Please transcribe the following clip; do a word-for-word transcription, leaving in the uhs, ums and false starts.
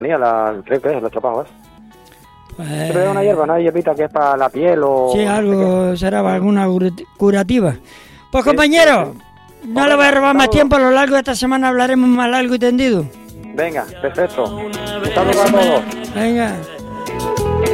Mira, la, creo que es el estropajo, ¿eh? Pues... Pero es una hierba, una hierbita que es para la piel o... Sí, algo será para alguna curativa. Pues Sí, compañero, sí, sí. no le voy a robar más tiempo, a lo largo de esta semana hablaremos más largo y tendido. Venga, perfecto. Un saludo a todos. Venga.